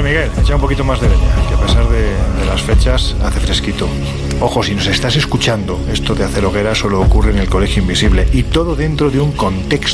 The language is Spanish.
Miguel, echa un poquito más de leña, que a pesar de las fechas hace fresquito. Ojo, si nos estás escuchando, esto de hacer hoguera solo ocurre en el Colegio Invisible y todo dentro de un contexto